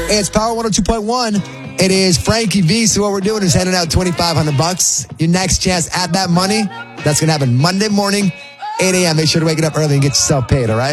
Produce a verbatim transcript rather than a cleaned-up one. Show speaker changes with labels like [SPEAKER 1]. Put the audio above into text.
[SPEAKER 1] It's Power one oh two point one. It is Frankie V. So what we're doing is handing out twenty-five hundred bucks. Your next chance at that money, that's going to happen Monday morning, eight a.m. Make sure to wake it up early and get yourself paid, all right?